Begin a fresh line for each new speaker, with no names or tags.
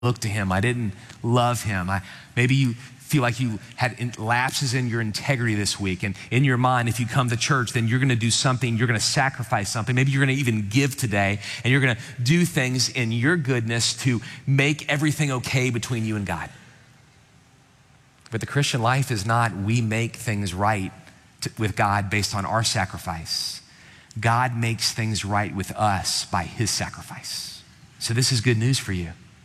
look to him. I didn't love him. Maybe you feel like you had lapses in your integrity this week. And in your mind, if you come to church, then you're going to do something. You're going to sacrifice something. Maybe you're going to even give today. And you're going to do things in your goodness to make everything okay between you and God. But the Christian life is not we make things right with God based on our sacrifice. God makes things right with us by his sacrifice. So this is good news for you.